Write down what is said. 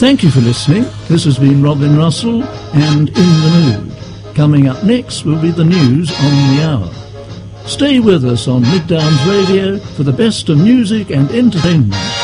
Thank you for listening. This has been Robin Russell and In the Mood. Coming up next will be the news on the hour. Stay with us on Mid Downs Radio for the best of music and entertainment.